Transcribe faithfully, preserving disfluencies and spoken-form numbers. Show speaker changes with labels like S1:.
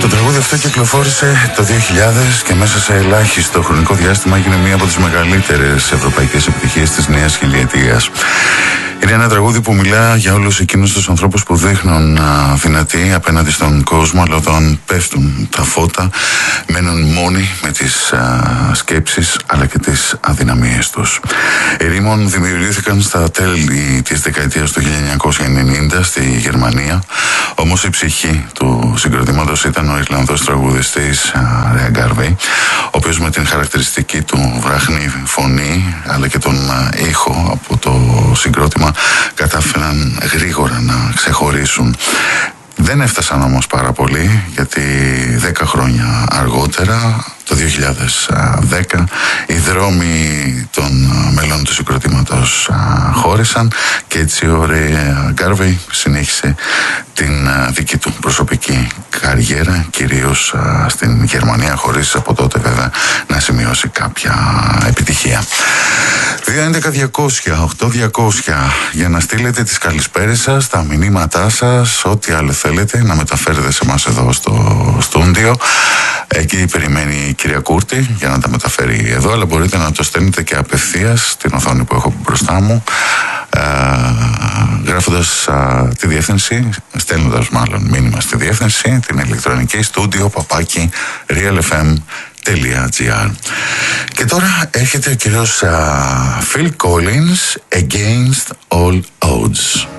S1: Το τραγούδι αυτό κυκλοφόρησε το δύο χιλιάδες και μέσα σε ελάχιστο χρονικό διάστημα έγινε μία από τις μεγαλύτερες ευρωπαϊκές επιτυχίες της νέας χιλιετίας. Είναι ένα τραγούδι που μιλά για όλους εκείνους τους ανθρώπους που δείχνουν α, δυνατοί απέναντι στον κόσμο, αλλά όταν πέφτουν τα φώτα μένουν μόνοι με τις α, σκέψεις αλλά και τις αδυναμίες τους. Οι Ρίμον δημιουργήθηκαν στα τέλη της δεκαετίας του χίλια εννιακόσια ενενήντα στη Γερμανία, όμως η ψυχή του συγκροτήματος ήταν ο Ιρλανδός τραγουδιστής Ρέα Γκάρβεϊ, ο οποίος με την χαρακτηριστική του βράχνη φωνή αλλά και τον α, ήχο από το συγκρότημα κατάφεραν γρήγορα να ξεχωρίσουν. Δεν έφτασαν όμως πάρα πολύ, γιατί δέκα χρόνια αργότερα, το δύο χιλιάδες δέκα, οι δρόμοι των μελών του συγκροτήματος χώρισαν και έτσι ο Ρέα Γκάρβεϊ συνέχισε την δική του προσωπική καριέρα, κυρίως στην Γερμανία, χωρίς από τότε βέβαια να σημειώσει κάποια επιτυχία. δύο έντεκα διακόσια οκτώ διακόσια για να στείλετε τις καλησπέρες σας, τα μηνύματά σας, ό,τι άλλο θέλετε να μεταφέρετε σε εμάς εδώ στο στούντιο. Εκεί περιμένει η κυρία Κούρτη για να τα μεταφέρει εδώ, αλλά μπορείτε να το στέλνετε και απευθείας στην οθόνη που έχω μπροστά μου, α, γράφοντας α, τη διεύθυνση, στέλνοντας μάλλον μήνυμα στη διεύθυνση, την ηλεκτρονική στούντιο παπάκι realfm.gr. Και τώρα έρχεται ο κύριος α, Phil Collins, Against All Odds.